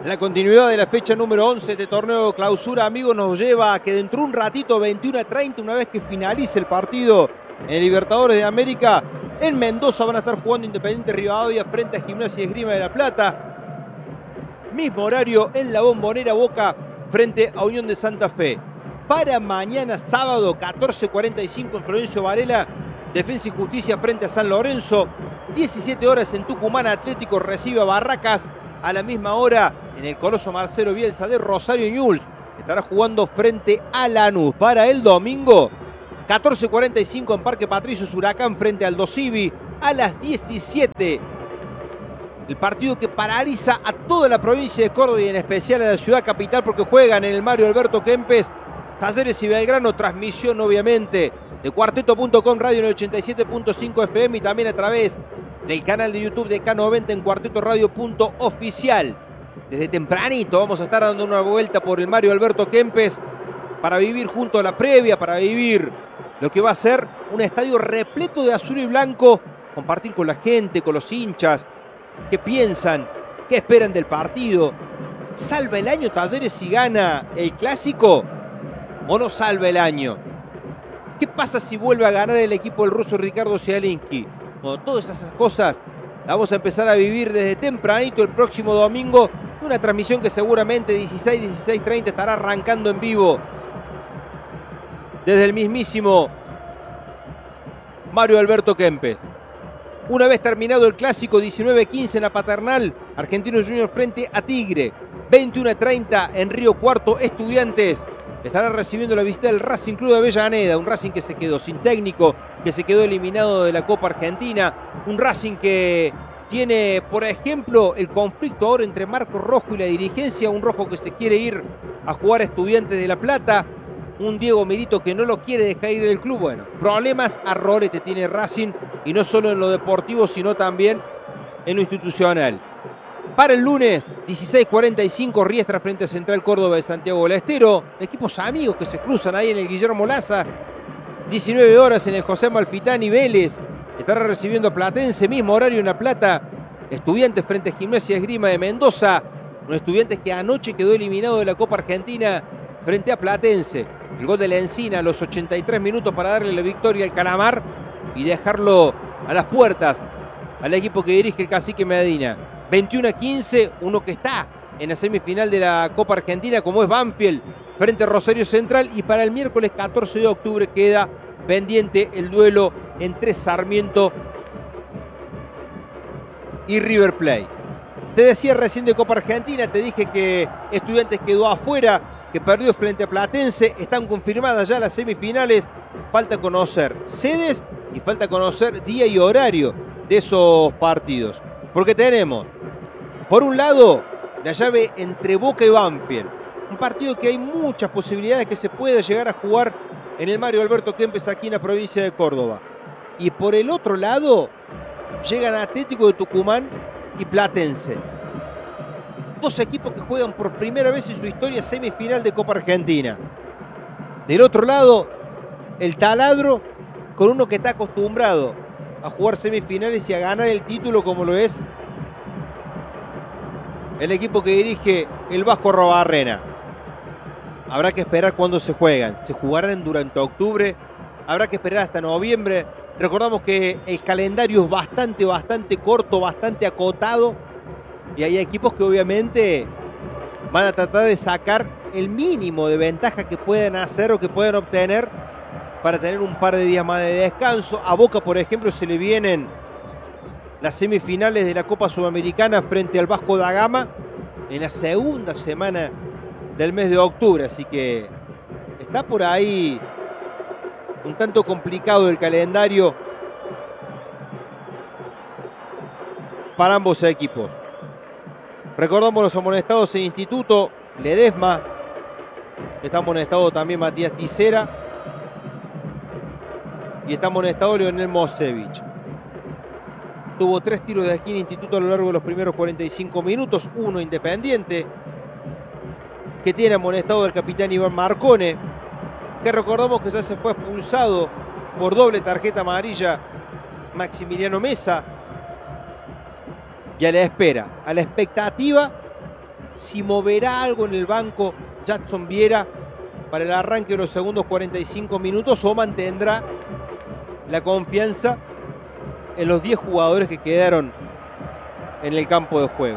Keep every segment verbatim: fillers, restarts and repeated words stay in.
La continuidad de la fecha número once de torneo clausura, amigos, nos lleva a que dentro de un ratito, veintiuno a treinta, una vez que finalice el partido en Libertadores de América, en Mendoza van a estar jugando Independiente Rivadavia frente a Gimnasia y Esgrima de la Plata. Mismo horario en la Bombonera, Boca frente a Unión de Santa Fe. Para mañana sábado, catorce cuarenta y cinco en Florencio Varela, Defensa y Justicia frente a San Lorenzo. diecisiete horas en Tucumán, Atlético recibe a Barracas. A la misma hora en el Coloso Marcelo Bielsa de Rosario Newell's estará jugando frente a Lanús. Para el domingo, catorce cuarenta y cinco en Parque Patricios, Huracán frente al Aldosivi. A las diecisiete, el partido que paraliza a toda la provincia de Córdoba y en especial a la ciudad capital, porque juegan en el Mario Alberto Kempes, Talleres y Belgrano. Transmisión obviamente de cuarteto punto com, radio en el ochenta y siete punto cinco F M y también a través del canal de YouTube de K noventa en cuarteto radio punto oficial. Desde tempranito vamos a estar dando una vuelta por el Mario Alberto Kempes para vivir junto a la previa, para vivir lo que va a ser un estadio repleto de azul y blanco, compartir con la gente, con los hinchas, qué piensan, qué esperan del partido. ¿Salva el año Talleres si gana el Clásico o no salva el año? ¿Qué pasa si vuelve a ganar el equipo del ruso Ricardo Zielinski? Bueno, todas esas cosas las vamos a empezar a vivir desde tempranito el próximo domingo. Una transmisión que seguramente dieciséis, dieciséis treinta estará arrancando en vivo desde el mismísimo Mario Alberto Kempes. Una vez terminado el Clásico, diecinueve quince en la Paternal, Argentinos Juniors frente a Tigre. veintiuno a treinta en Río Cuarto, Estudiantes estará recibiendo la visita del Racing Club de Avellaneda, un Racing que se quedó sin técnico, que se quedó eliminado de la Copa Argentina, un Racing que tiene, por ejemplo, el conflicto ahora entre Marco Rojo y la dirigencia, un Rojo que se quiere ir a jugar a Estudiantes de La Plata, un Diego Milito que no lo quiere dejar ir del club. Bueno, problemas a rolete tiene Racing, y no solo en lo deportivo, sino también en lo institucional. Para el lunes, dieciséis cuarenta y cinco, Riestra frente a Central Córdoba de Santiago del Estero. Equipos amigos que se cruzan ahí en el Guillermo Laza. diecinueve horas en el José Amalfitani, Vélez estará recibiendo a Platense. Mismo horario en La Plata, Estudiantes frente a Gimnasia y Esgrima de Mendoza. Un Estudiantes que anoche quedó eliminado de la Copa Argentina frente a Platense. El gol de la Encina a los ochenta y tres minutos para darle la victoria al Calamar y dejarlo a las puertas al equipo que dirige el Cacique Medina. veintiuno a quince, uno que está en la semifinal de la Copa Argentina, como es Banfield frente a Rosario Central. Y para el miércoles catorce de octubre queda pendiente el duelo entre Sarmiento y River Plate. Te decía recién de Copa Argentina, te dije que Estudiantes quedó afuera, que perdió frente a Platense. Están confirmadas ya las semifinales. Falta conocer sedes y falta conocer día y horario de esos partidos. Porque tenemos, por un lado, la llave entre Boca y Banfield. Un partido que hay muchas posibilidades que se pueda llegar a jugar en el Mario Alberto Kempes, aquí en la provincia de Córdoba. Y por el otro lado, llegan Atlético de Tucumán y Platense. Dos equipos que juegan por primera vez en su historia semifinal de Copa Argentina. Del otro lado, el Taladro, con uno que está acostumbrado a jugar semifinales y a ganar el título, como lo es el equipo que dirige el Vasco Arrobarrena. Habrá que esperar cuándo se juegan. Se jugarán durante octubre, habrá que esperar hasta noviembre. Recordamos que el calendario es bastante, bastante corto, bastante acotado, y hay equipos que obviamente van a tratar de sacar el mínimo de ventaja que puedan hacer o que puedan obtener para tener un par de días más de descanso. A Boca, por ejemplo, se le vienen las semifinales de la Copa Sudamericana frente al Vasco da Gama en la segunda semana del mes de octubre. Así que está por ahí un tanto complicado el calendario para ambos equipos. Recordamos los amonestados en Instituto, Ledesma. Está amonestado también Matías Tisera. Y está amonestado Leonel Mosevich. Tuvo tres tiros de esquina Instituto a lo largo de los primeros cuarenta y cinco minutos. Uno Independiente, que tiene amonestado al capitán Iván Marcone, que recordamos que ya se fue expulsado por doble tarjeta amarilla Maximiliano Mesa. Y a la espera, a la expectativa si moverá algo en el banco Jadson Viera para el arranque de los segundos cuarenta y cinco minutos o mantendrá la confianza en los diez jugadores que quedaron en el campo de juego.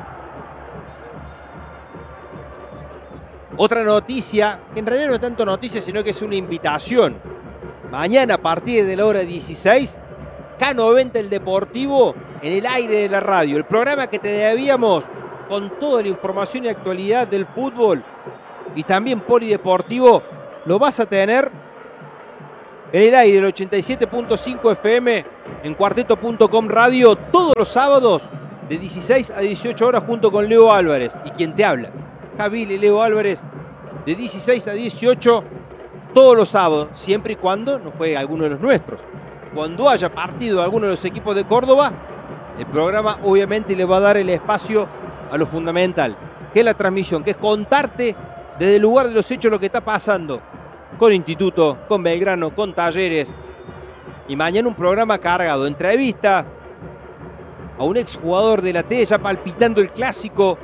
Otra noticia, que en realidad no es tanto noticia, sino que es una invitación. Mañana a partir de la hora dieciséis, K noventa El Deportivo en el aire de la radio. El programa que te debíamos con toda la información y actualidad del fútbol y también polideportivo, lo vas a tener en el aire del ochenta y siete punto cinco F M en cuarteto punto com Radio todos los sábados de dieciséis a dieciocho horas junto con Leo Álvarez y quien te habla, Javier y Leo Álvarez, de dieciséis a dieciocho todos los sábados, siempre y cuando no juegue alguno de los nuestros. Cuando haya partido de alguno de los equipos de Córdoba, el programa obviamente le va a dar el espacio a lo fundamental, que es la transmisión, que es contarte desde el lugar de los hechos lo que está pasando con Instituto, con Belgrano, con Talleres. Y mañana un programa cargado, entrevista a un exjugador de la T, ya palpitando el clásico.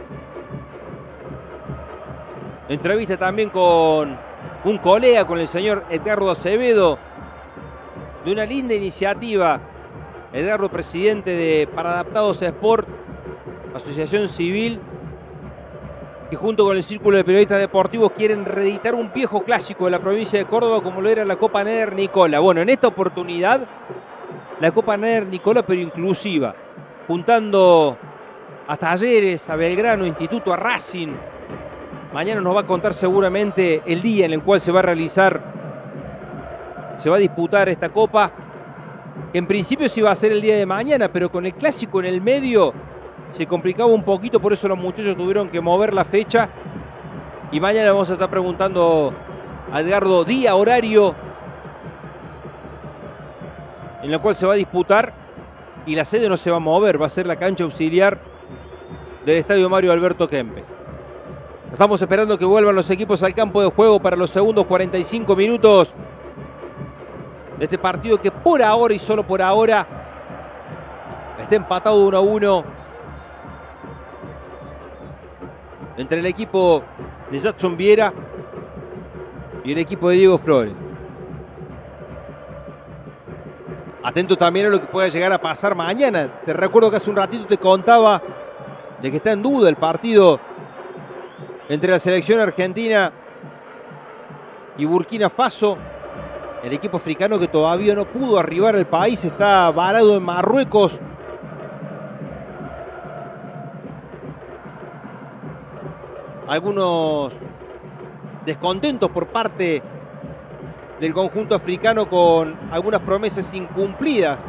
Entrevista también con un colega, con el señor Edgardo Acevedo, de una linda iniciativa. Edgardo, presidente de Para Adaptados a Sport, asociación civil, que junto con el Círculo de Periodistas Deportivos quieren reeditar un viejo clásico de la provincia de Córdoba como lo era la Copa Neder Nicola. Bueno, en esta oportunidad, la Copa Neder Nicola, pero inclusiva, juntando a Talleres, a Belgrano, Instituto, a Racing. Mañana nos va a contar seguramente el día en el cual se va a realizar, se va a disputar esta Copa, que en principio se iba a hacer el día de mañana, pero con el clásico en el medio se complicaba un poquito, por eso los muchachos tuvieron que mover la fecha. Y mañana vamos a estar preguntando a Edgardo día, horario en el cual se va a disputar, y la sede no se va a mover, va a ser la cancha auxiliar del Estadio Mario Alberto Kempes. Estamos esperando que vuelvan los equipos al campo de juego para los segundos cuarenta y cinco minutos de este partido que por ahora y solo por ahora está empatado uno a uno entre el equipo de Jadson Viera y el equipo de Diego Flores. Atento también a lo que pueda llegar a pasar mañana. Te recuerdo que hace un ratito te contaba de que está en duda el partido entre la selección argentina y Burkina Faso. El equipo africano que todavía no pudo arribar al país está varado en Marruecos. Algunos descontentos por parte del conjunto africano con algunas promesas incumplidas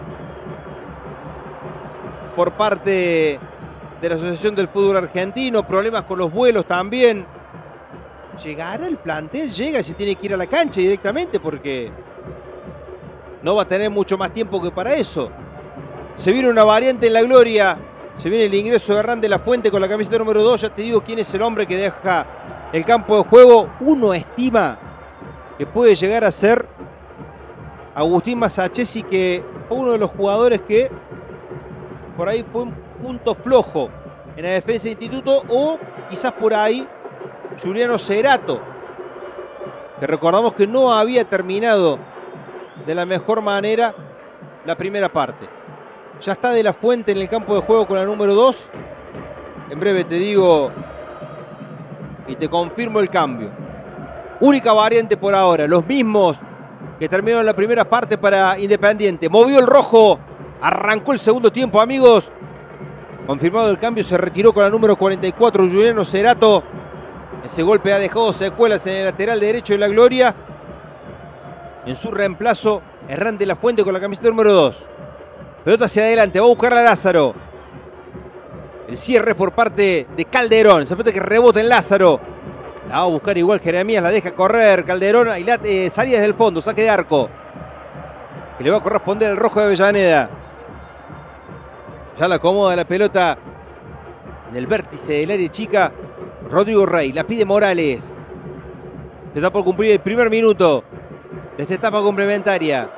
por parte de la Asociación del Fútbol Argentino, problemas con los vuelos también. ¿Llegará el plantel? Llega, si tiene que ir a la cancha directamente porque no va a tener mucho más tiempo que para eso. Se viene una variante en la gloria, se viene el ingreso de Hernán de la Fuente con la camiseta número dos. Ya te digo quién es el hombre que deja el campo de juego. Uno estima que puede llegar a ser Agustín Masachesi, que fue uno de los jugadores que por ahí fue un punto flojo en la defensa de Instituto, o quizás por ahí Juliano Cerato, que recordamos que no había terminado de la mejor manera la primera parte. Ya está de la Fuente en el campo de juego con la número dos. En breve te digo y te confirmo el cambio. Única variante por ahora, los mismos que terminaron la primera parte para Independiente. Movió el rojo, arrancó el segundo tiempo, amigos. Confirmado el cambio, se retiró con la número cuarenta y cuatro, Juliano Cerato. Ese golpe ha dejado secuelas en el lateral derecho de la gloria. En su reemplazo, Hernán de la Fuente con la camiseta número dos. Pelota hacia adelante, va a buscar a Lázaro. El cierre por parte de Calderón. Se pelota que rebota en Lázaro. La va a buscar igual Jeremías, la deja correr Calderón. Y la, eh, salida desde el fondo, saque de arco. Que le va a corresponder al rojo de Avellaneda. Ya la acomoda la pelota en el vértice del área chica. Rodrigo Rey, la pide Morales. Se está por cumplir el primer minuto de esta etapa complementaria.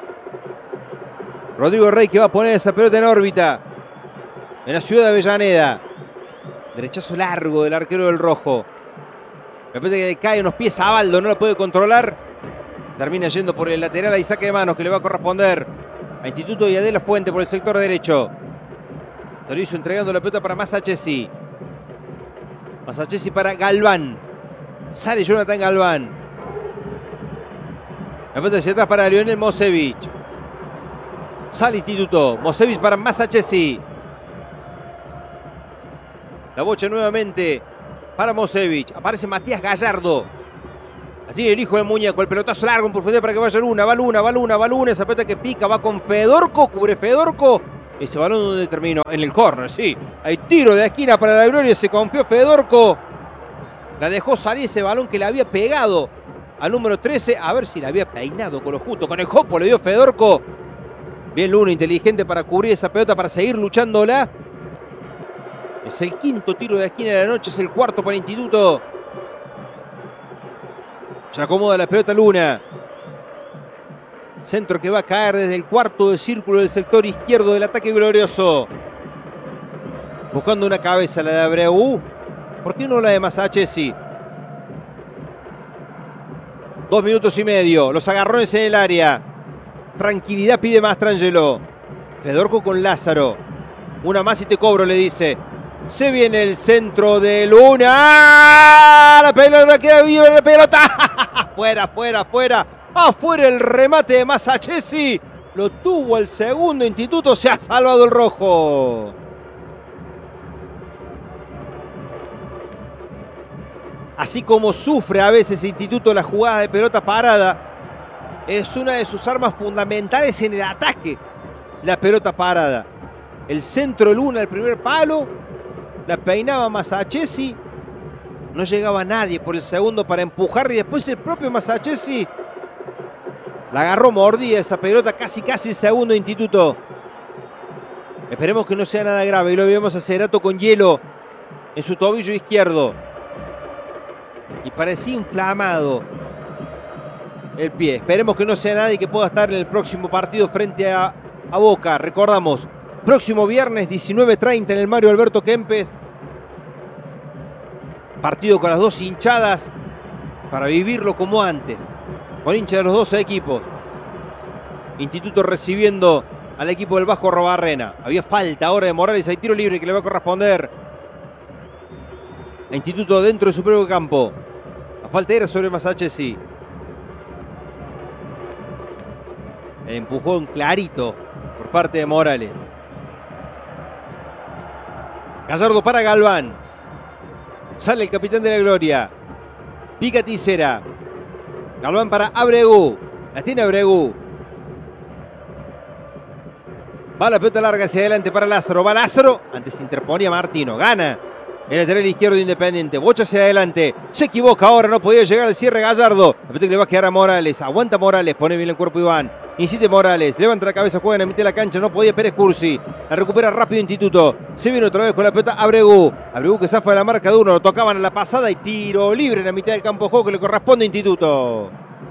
Rodrigo Rey que va a poner esa pelota en órbita en la ciudad de Avellaneda. Derechazo largo del arquero del rojo. De repente que le cae unos pies a Baldo, no lo puede controlar. Termina yendo por el lateral y saque de manos que le va a corresponder a Instituto y Adela Fuente por el sector derecho. Torizo entregando la pelota para Masachesi. Masachesi para Galván. Sale Jonathan Galván. La pelota hacia atrás para Lionel Mosevich. Sale Instituto. Mosevich para Masachesi. La bocha nuevamente para Mosevich. Aparece Matías Gallardo. La tiene el hijo del muñeco. El pelotazo largo en profundidad para que vaya Luna. Va Luna, va Luna, va Luna. Esa pelota que pica va con Fedorco. Cubre Fedorco. Ese balón donde terminó. En el córner, sí. Hay tiro de esquina para la gloria. Se confió Fedorco. La dejó salir ese balón que le había pegado al número trece. A ver si la había peinado con lo justo. Con el jopo le dio Fedorco. Bien Luna, inteligente para cubrir esa pelota, para seguir luchándola. Es el quinto tiro de esquina de la noche. Es el cuarto para Instituto. Se acomoda la pelota Luna. Centro que va a caer desde el cuarto de círculo del sector izquierdo del ataque glorioso. Buscando una cabeza, la de Abreu. ¿Por qué no la de Masachesi? Dos minutos y medio. Los agarrones en el área. Tranquilidad pide Mastrangelo. Fedorco con Lázaro. Una más y te cobro, le dice. Se viene el centro de Luna. ¡Ah! La pelota queda viva, la pelota. Fuera, fuera, fuera. Afuera el remate de Masachesi. Lo tuvo el segundo Instituto. Se ha salvado el rojo. Así como sufre a veces Instituto la jugada de pelota parada, es una de sus armas fundamentales en el ataque. La pelota parada. El centro Luna, el primer palo. La peinaba Masachesi. No llegaba nadie por el segundo para empujar. Y después el propio Masachesi la agarró mordida esa pelota. Casi, casi el segundo Instituto. Esperemos que no sea nada grave. Y lo vemos a Cerato con hielo en su tobillo izquierdo. Y parecía inflamado el pie. Esperemos que no sea nadie que pueda estar en el próximo partido frente a, a Boca. Recordamos, próximo viernes diecinueve treinta en el Mario Alberto Kempes. Partido con las dos hinchadas para vivirlo como antes. Con hinchas de los dos equipos. Instituto recibiendo al equipo del Vasco Robarrena. Había falta ahora de Morales. Hay tiro libre que le va a corresponder a Instituto dentro de su propio campo. La falta era sobre Masachesi. El empujón clarito por parte de Morales. Gallardo para Galván. Sale el capitán de la gloria. Pica Tisera. Galván para Abregu. La tiene Abregu. Va la pelota larga hacia adelante para Lázaro. Va Lázaro. Antes se interponía Martino. Gana el lateral izquierdo de Independiente. Bocha hacia adelante. Se equivoca ahora. No podía llegar al cierre Gallardo. La pelota que le va a quedar a Morales. Aguanta Morales. Pone bien el cuerpo Iván. Insiste Morales. Levanta la cabeza. Juega en la mitad de la cancha. No podía Pérez Cursi. La recupera rápido Instituto. Se viene otra vez con la pelota Abregu. Abregu que zafa de la marca de uno. Lo tocaban a la pasada y tiro libre en la mitad del campo de juego que le corresponde a Instituto.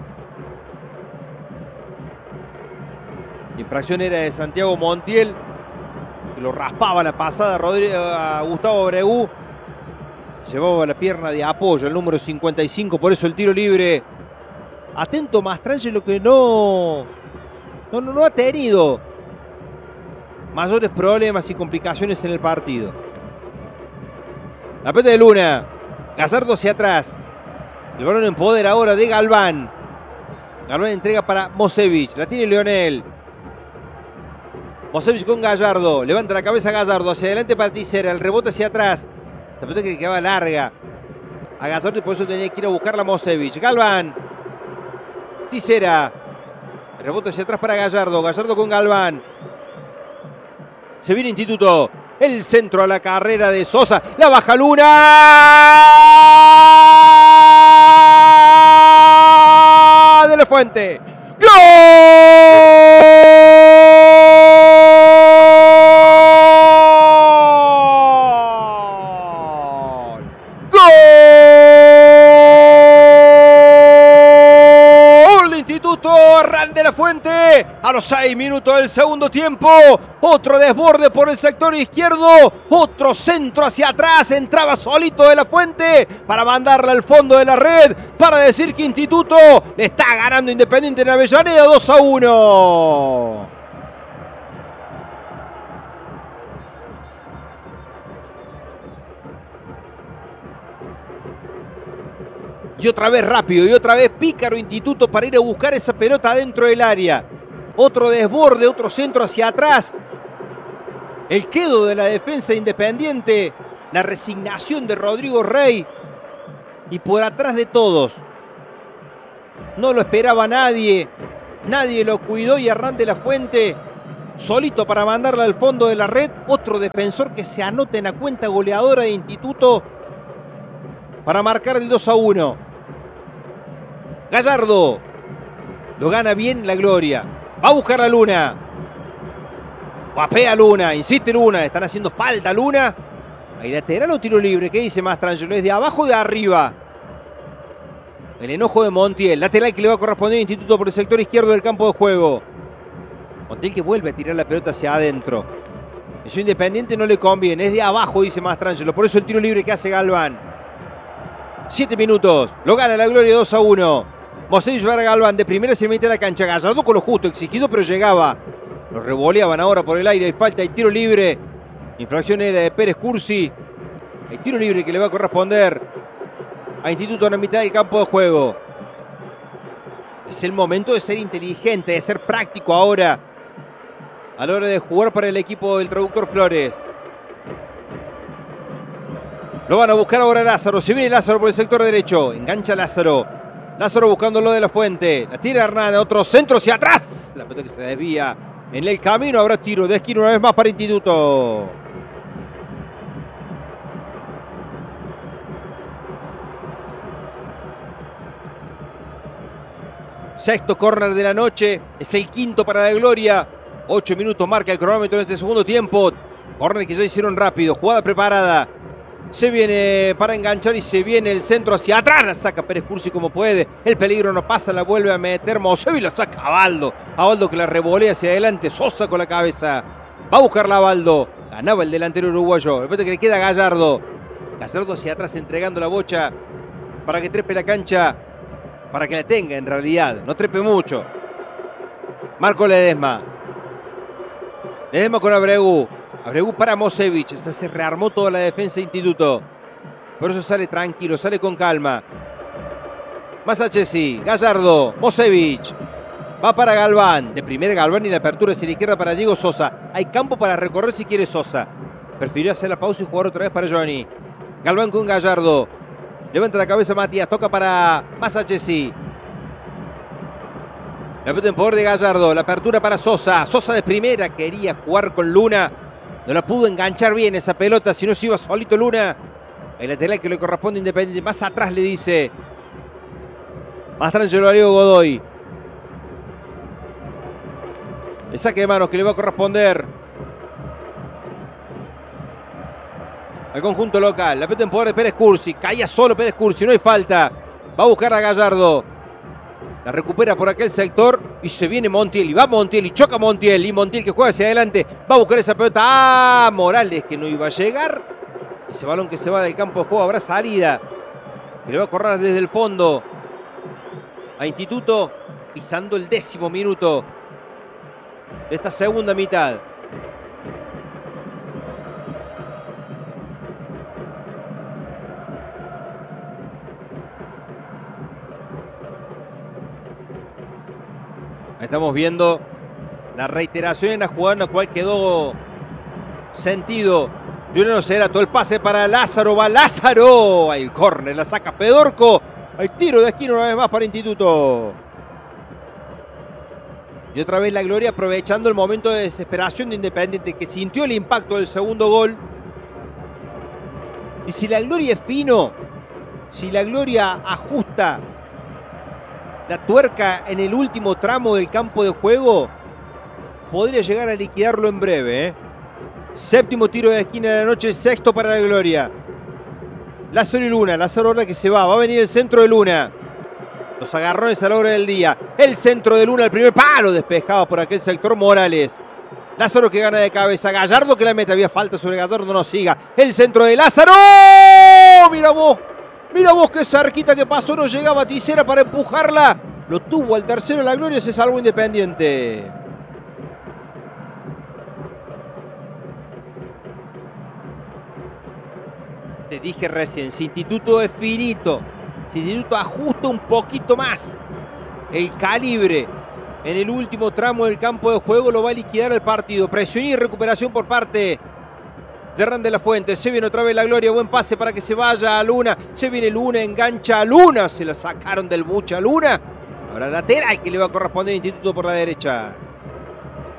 La infracción era de Santiago Montiel, que lo raspaba la pasada a Gustavo Abregu. Llevaba la pierna de apoyo, el número cincuenta y cinco, por eso el tiro libre. Atento Mastrangelo que no, no, no, no ha tenido mayores problemas y complicaciones en el partido. La pelota de Luna. Gallardo hacia atrás. El balón en poder ahora de Galván. Galván entrega para Mosevich. La tiene Leonel. Mosevich con Gallardo. Levanta la cabeza Gallardo. Hacia adelante para Tisera. El rebote hacia atrás. La pelota que quedaba larga a Gallardo y por eso tenía que ir a buscarla Mosevich. Galván. Tisera. El rebote hacia atrás para Gallardo. Gallardo con Galván. Se viene Instituto. El centro a la carrera de Sosa. La baja Luna. De la Fuente. ¡Gol! Instituto. Ran de la Fuente a los seis minutos del segundo tiempo. Otro desborde por el sector izquierdo. Otro centro hacia atrás. Entraba solito de la Fuente para mandarla al fondo de la red. Para decir que Instituto le está ganando Independiente en Avellaneda dos a uno. Y otra vez rápido, y otra vez pícaro Instituto para ir a buscar esa pelota dentro del área. Otro desborde, otro centro hacia atrás. El quedo de la defensa Independiente. La resignación de Rodrigo Rey. Y por atrás de todos. No lo esperaba nadie. Nadie lo cuidó y Hernán de la Fuente, solito para mandarla al fondo de la red. Otro defensor que se anota en la cuenta goleadora de Instituto para marcar el dos a uno. Gallardo lo gana bien la Gloria. Va a buscar a Luna. Guapea Luna, insiste Luna. Le están haciendo falta a Luna. ¿Hay lateral o tiro libre? ¿Qué dice Mastrangelo? ¿Es de abajo o de arriba? El enojo de Montiel. Lateral que le va a corresponder a Instituto por el sector izquierdo del campo de juego. Montiel que vuelve a tirar la pelota hacia adentro. Eso Independiente no le conviene. Es de abajo, dice Mastrangelo. Por eso el tiro libre que hace Galván. Siete minutos. Lo gana la Gloria dos a uno. Mosevich para Galván. De primera se mete a la cancha. Gallardo con lo justo, exigido, pero llegaba. Lo revoleaban ahora por el aire. Hay falta, hay tiro libre. Infracción era de Pérez Cursi. Hay tiro libre que le va a corresponder a Instituto en la mitad del campo de juego. Es el momento de ser inteligente, de ser práctico ahora. A la hora de jugar para el equipo del traductor Flores. Lo van a buscar ahora Lázaro. Se viene Lázaro por el sector derecho. Engancha Lázaro. Lázaro buscándolo de la Fuente. La tira Hernán. Otro centro hacia atrás. La pelota que se desvía en el camino. Habrá tiro de esquina una vez más para Instituto. Sexto córner de la noche. Es el quinto para la Gloria. Ocho minutos marca el cronómetro en este segundo tiempo. Córner que ya hicieron rápido. Jugada preparada. Se viene para enganchar y se viene el centro hacia atrás. La saca Pérez Cursi como puede. El peligro no pasa, la vuelve a meter Mosevich. La saca a Baldo. A Baldo que la revolea hacia adelante. Sosa con la cabeza. Va a buscarla a Baldo. Ganaba el delantero uruguayo. El que le queda a Gallardo. Gallardo hacia atrás entregando la bocha para que trepe la cancha. Para que la tenga en realidad. No trepe mucho. Marco Ledesma. Ledesma con Abregu. Abregu para Mosevich. Se rearmó toda la defensa de Instituto. Por eso sale tranquilo, sale con calma. Masachesi, Gallardo, Mosevich. Va para Galván. De primera Galván y la apertura hacia la izquierda para Diego Sosa. Hay campo para recorrer si quiere Sosa. Prefirió hacer la pausa y jugar otra vez para Johnny. Galván con Gallardo. Levanta la cabeza Matías. Toca para Masachesi. La pelota en poder de Gallardo. La apertura para Sosa. Sosa de primera. Quería jugar con Luna. No la pudo enganchar bien esa pelota. Si no se iba solito Luna. El lateral que le corresponde a Independiente. Más atrás le dice Mastrangelo a Diego Godoy. El saque de manos que le va a corresponder al conjunto local. La pelota en poder de Pérez Cursi. Caía solo Pérez Cursi. No hay falta. Va a buscar a Gallardo. La recupera por aquel sector y se viene Montiel. Y va Montiel y choca Montiel. Y Montiel que juega hacia adelante. Va a buscar esa pelota. ¡Ah! Morales que no iba a llegar. Ese balón que se va del campo de juego. Habrá salida. Que le va a correr desde el fondo a Instituto. Pisando el décimo minuto de esta segunda mitad. Estamos viendo la reiteración en la jugada en la cual quedó sentido Juliano Cerato. El pase para Lázaro. Va Lázaro. El córner la saca Fedorco. El tiro de esquina una vez más para Instituto. Y otra vez la Gloria aprovechando el momento de desesperación de Independiente que sintió el impacto del segundo gol. Y si la Gloria es fino, si la Gloria ajusta la tuerca en el último tramo del campo de juego, podría llegar a liquidarlo en breve. ¿eh? Séptimo tiro de esquina de la noche, sexto para la Gloria. Lázaro y Luna, Lázaro ahora que se va, va a venir el centro de Luna. Los agarrones a la hora del día. El centro de Luna, el primer palo despejado por aquel sector. Morales. Lázaro que gana de cabeza. Gallardo que la mete. Había falta sobre Gallardo, no siga. El centro de Lázaro. Mira vos. Mira vos qué cerquita que pasó. No llegaba Tisera para empujarla. Lo tuvo al tercero la gloria. Se salvó Independiente. Te dije recién, si Instituto es finito, si Instituto ajusta un poquito más el calibre en el último tramo del campo de juego, lo va a liquidar el partido. Presión y recuperación por parte de Hernán de la Fuente. Se viene otra vez la gloria, buen pase para que se vaya a Luna. Se viene Luna, engancha a Luna, se la sacaron del buche a Luna. Ahora lateral que le va a corresponder a Instituto por la derecha.